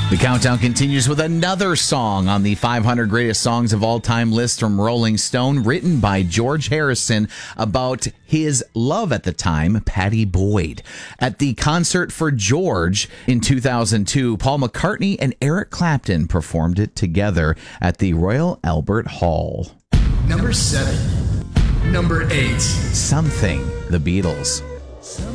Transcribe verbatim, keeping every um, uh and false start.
The countdown continues with another song on the five hundred Greatest Songs of All Time list from Rolling Stone, written by George Harrison about his love at the time, Pattie Boyd. At the concert for George in two thousand two, Paul McCartney and Eric Clapton performed it together at the Royal Albert Hall. Number seven. Number eight. Something, the Beatles.